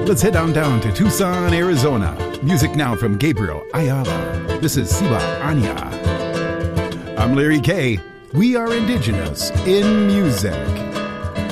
Let's head on down to Tucson, Arizona. Music now from Gabriel Ayala. This is Siba Anya. I'm Larry Kay. We are indigenous in music.